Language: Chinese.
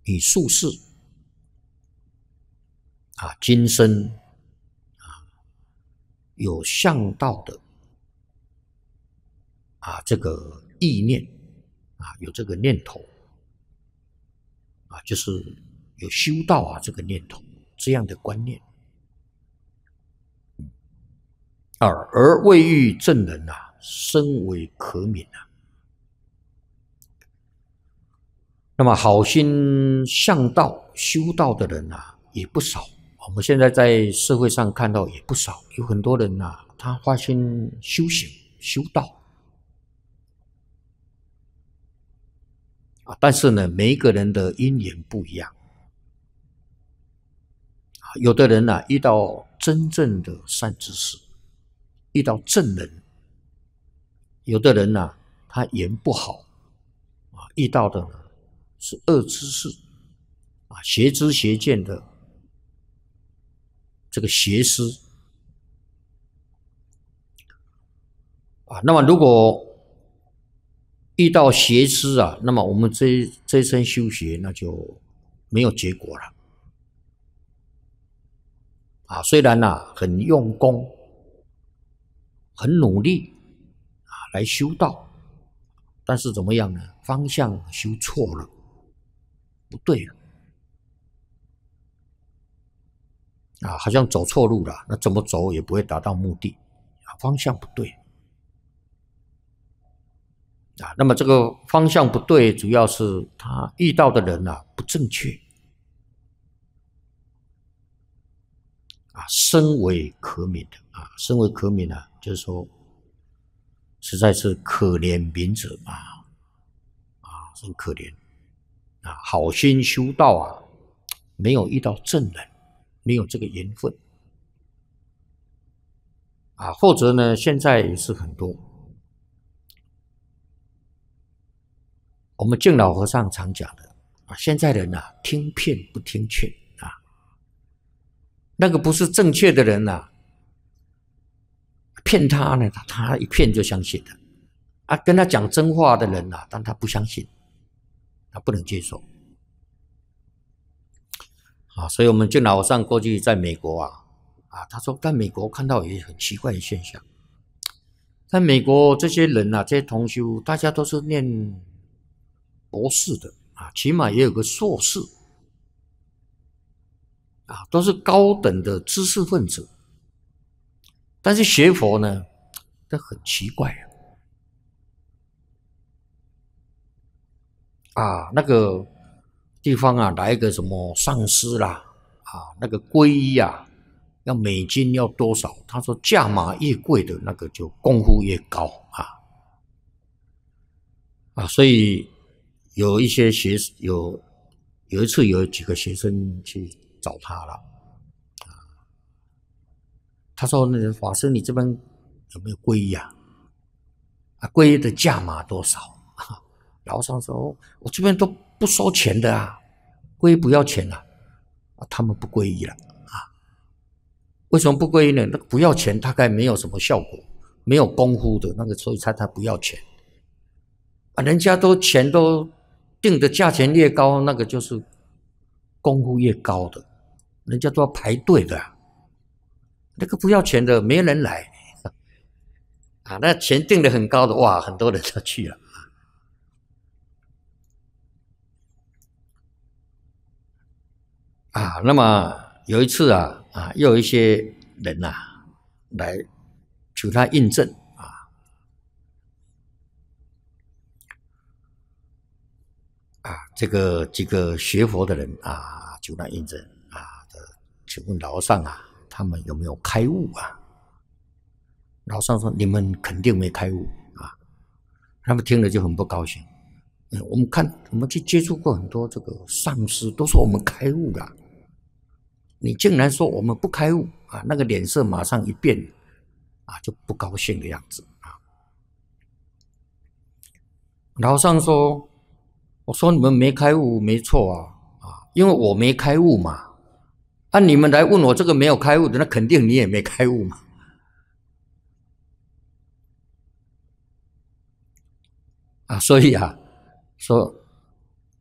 你术士今生有向道的这个意念有这个念头就是有修道这个念头，这样的观念而未遇正人深为可悯那么好心向道修道的人也不少，我们现在在社会上看到也不少，有很多人他发心修行修道但是呢，每一个人的因缘不一样有的人遇到真正的善知识，遇到正人，有的人他缘不好遇到的是恶知识邪知邪见的这个邪师那么如果遇到邪师那么我们这一生修学那就没有结果了虽然很用功很努力来修道，但是怎么样呢？方向修错了，不对了好像走错路了，那怎么走也不会达到目的方向不对那么这个方向不对，主要是他遇到的人不正确深为可悯的深为可悯就是说实在是可怜悯者很可怜好心修道没有遇到正人，没有这个缘分或者呢，现在也是很多我们净老和尚常讲的现在人听骗不听劝那个不是正确的人骗他呢，他一骗就相信了跟他讲真话的人但他不相信，他不能接受所以我们净老和尚过去在美国他说在美国看到也很奇怪的现象，在美国这些人这些同修大家都是念博士的起码也有个硕士都是高等的知识分子，但是学佛呢这很奇怪那个地方来一个什么上师啦那个皈依要美金要多少，他说价码越贵的那个就功夫越高所以有一些有一次有几个学生去找他了他说那个法师你这边有没有皈依皈依的价码多少老和尚说我这边都不收钱的皈依不要钱他们不皈依了为什么不皈依呢？那个不要钱大概没有什么效果，没有功夫的那个，所以他不要钱人家都钱都定的价钱越高，那个就是功夫越高的，人家都要排队的那个不要钱的没人来那钱定的很高的哇，很多人就去了那么有一次又有一些人来求他印证这个几个学佛的人求他印证请问老和尚他们有没有开悟老和尚说你们肯定没开悟他们听了就很不高兴我们去接触过很多这个上师都说我们开悟了，你竟然说我们不开悟那个脸色马上一变就不高兴的样子老和尚说我说你们没开悟没错因为我没开悟嘛你们来问我这个没有开悟的，那肯定你也没开悟嘛所以说